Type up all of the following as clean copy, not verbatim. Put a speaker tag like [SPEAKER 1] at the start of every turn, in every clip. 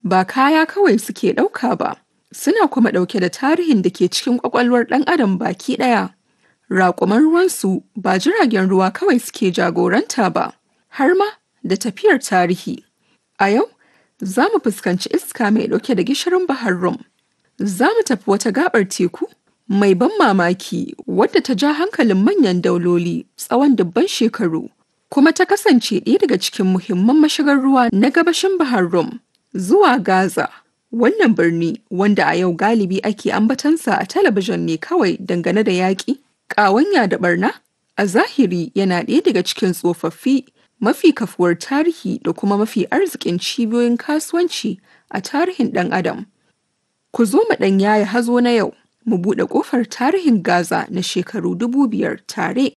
[SPEAKER 1] Ba kaya kawai suke ɗauka ba, suna kuma ɗauke da tarihin da ke cikin ƙwaƙwalwar ɗan adam baki ɗaya. Raƙuman ruwansu ba jiragen ruwa kawai suke jagoranta ba, har ma da tafiyar tarihi. A yau, za mu fuskanci iska mai ɗauke da gishirin Bahar Rum. Za mu tafi wata gaɓar teku mai ban mamaki wadda ta ja hankalin manyan dauloli tsawon dubban shekaru, kuma ta kasance ɗaya daga cikin muhimman mashigar ruwa na gabashin Bahar Rum zuwa Gaza. Wannan birni, wanda a yau galibi ake ambatansa a talabijin ne kawai dangane da yaƙi, ƙawanya da ɓarna, a zahiri yana ɗaya daga cikin tsofaffi mafi kafuwar tarihi da kuma mafi arzikin cibiyoyin kasuwanci a tarihin ɗan adam. Ku zo mu ɗan yaya hazo na yau, mu buɗe ƙofar tarihin Gaza na shekaru 2000 tare.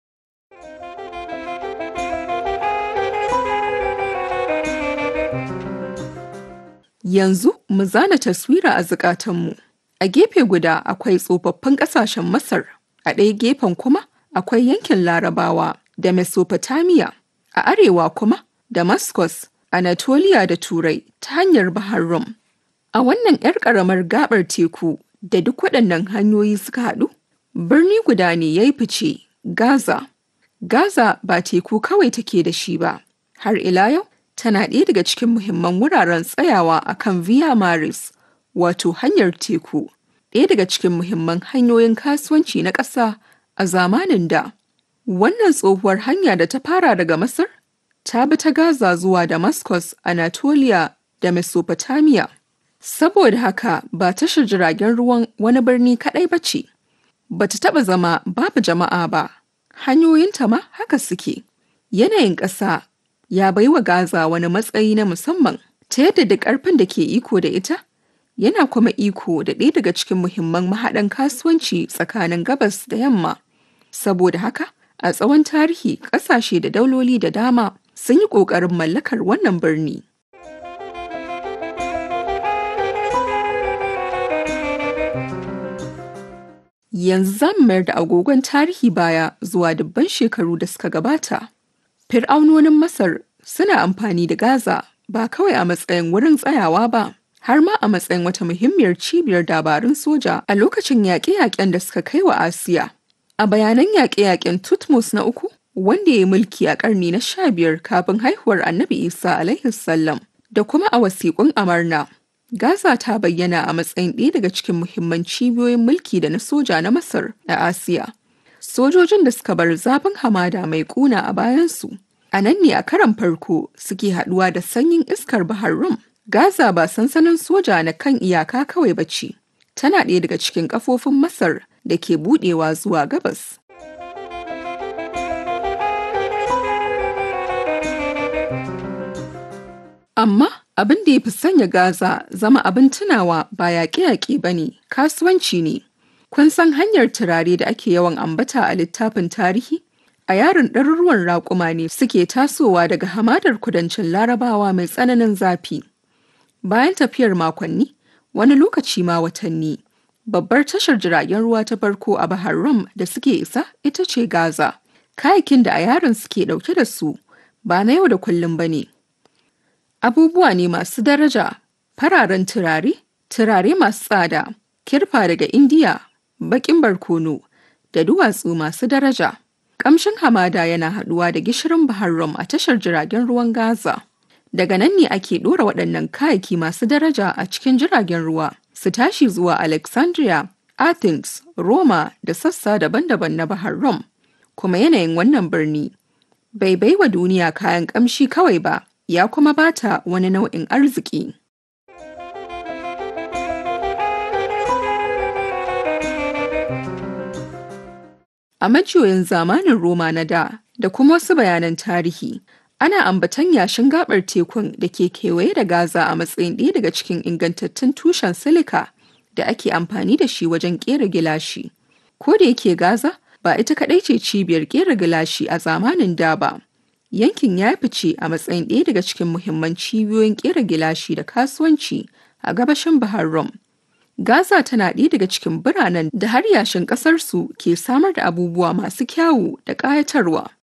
[SPEAKER 1] Yanzu mu zana taswira a zukatanmu. A gefe guda akwai tsofaffin ƙasashen Masar, a ɗaya gefen kuma akwai yankin Larabawa da Mesopotamia, a arewa kuma Damascus, Anatolia da Turai ta hanyar Bahar Rum. A wannan 'yar ƙaramar gaɓar teku da duk waɗannan hanyoyi suka haɗu, birni guda ne ya yi fice, Gaza. Gaza ba teku kawai take da shi ba, har ila yau tana ɗaya daga cikin muhimman wuraren tsayawa a kan Via Maris, wato hanyar teku, ɗaya daga cikin muhimman hanyoyin kasuwanci na ƙasa a zamanin da. Wannan tsohuwar hanya da ta fara daga Masar, ta bi ta Gaza zuwa Damascus, Anatolia da Mesopotamia. Saboda haka ba tashar jiragen ruwan wani birni kaɗai ba ce, ba ta taɓa zama babu jama'a ba, hanyoyinta ma haka suke. Yanayin ƙasa ya bai wa Gaza wani matsayi na musamman ta yadda da ƙarfin da ke iko da ita, yana kuma iko da ɗaya daga cikin muhimman mahaɗan kasuwanci tsakanin gabas da yamma. Saboda haka, a tsawon tarihi ƙasashe da dauloli da dama sun yi ƙoƙarin mallakar wannan birni. Yanzu za mu mayar da agogon tarihi baya zuwa dubban shekaru da suka gabata. Fir'aunonin Masar suna amfani da Gaza ba kawai a matsayin wurin tsayawa ba, har ma a matsayin wata muhimmiyar cibiyar dabarun soja a lokacin yaƙe-yaƙen da suka kai wa Asiya. A bayanan yaƙe-yaƙen Tutmos na uku, wanda ya yi mulki a ƙarni na 15 kafin haihuwar Annabi Isa alaihi salam, da kuma a wasiƙun Amarna, Gaza ta bayyana a matsayin ɗaya daga cikin muhimman cibiyoyin mulki da na soja na Masar a Asiya. Sojojin da suka bar zafin hamada mai ƙuna a bayansu, a nan ne a karon farko suke haɗuwa da sanyin iskar Bahar Rum. Gaza ba sansanin soja na kan iyaka kawai ba ce, tana ɗaya daga cikin ƙafofin Masar da ke buɗewa zuwa gabas. Amma abin da ya fi sanya Gaza zama abin tunawa ba yaƙe-yaƙe ba ne, kasuwanci ne. Kun san hanyar turare da ake yawan ambata a littafin tarihi? A yarin ɗaruruwan raƙuma ne suke tasowa daga hamadar kudancin Larabawa mai tsananin zafi. Bayan tafiyar makonni, wani lokaci ma watanni, babbar tashar jiragen ruwa ta farko a Bahar Rum da suke isa ita ce Gaza. Kayakin da a yarin suke ɗauke da su ba na yau da kullum ba ne. Abubuwa ne masu daraja, fararen turare, turare masu tsada, kirfa daga Indiya, baƙin barkono, da duwatsu masu daraja. Ƙamshin hamada yana haɗuwa da gishirin Bahar Rum a tashar jiragen ruwan Gaza. Daga nan ne ake ɗora waɗannan kayayyaki masu daraja a cikin jiragen ruwa, su tashi zuwa Alexandria, Athens, Roma da sassa daban-daban na Bahar Rum. Kuma yanayin wannan birni bai baiwa duniya kayan ƙamshi kawai ba, ya kuma bata wani nau'in arziki. A majiyoyin zamanin Roma na da kuma wasu bayanan tarihi, ana ambatan yashin gabar tekun da ke kewaye da Gaza a matsayin ɗaya daga cikin ingantattun tushen silika da ake amfani da shi wajen ƙera gilashi. Ko da yake Gaza ba ita kaɗai ce cibiyar ƙera gilashi a zamanin da ba. Yankin ya fice a matsayin ɗaya daga cikin muhimman cibiyoyin ƙera gilashi da kasuwanci a gabashin Bahar Rum. Gaza tana ɗaya daga cikin biranen da har yashin ƙasarsu ke samar da abubuwa masu kyawu da ƙayatarwa.